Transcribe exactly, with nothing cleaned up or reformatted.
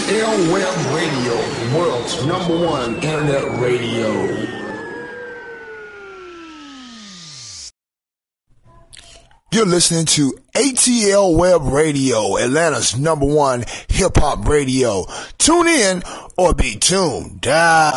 L Web Radio, the world's number one internet radio. You're listening to A T L Web Radio, Atlanta's number one hip-hop radio. Tune in or be tuned. Ah.